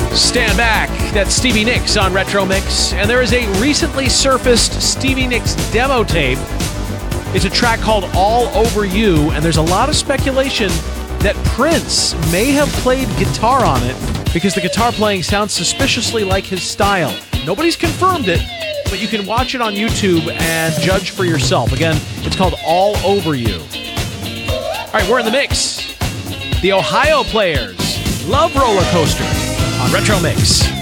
Stand back. That's Stevie Nicks on Retro Mix. And there is a recently surfaced Stevie Nicks demo tape. It's a track called All Over You, and there's a lot of speculation that Prince may have played guitar on it because the guitar playing sounds suspiciously like his style. Nobody's confirmed it, but you can watch it on YouTube and judge for yourself. Again, it's called All Over You. All right, we're in the mix. The Ohio Players, Love Roller Coaster on Retro Mix.